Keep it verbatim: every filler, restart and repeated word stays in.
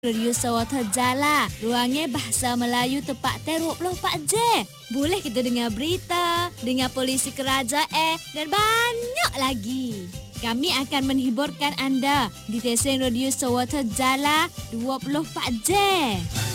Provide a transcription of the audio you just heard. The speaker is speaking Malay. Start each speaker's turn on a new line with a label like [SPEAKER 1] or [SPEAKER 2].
[SPEAKER 1] Radio Sarawak Jala. Ruangnya bahasa Melayu tepat dua puluh empat jam. Boleh kita dengar berita, dengar polisi kerajaan dan banyak lagi. Kami akan menghiburkan anda di stesen Radio Sarawak Jala dua puluh empat jam.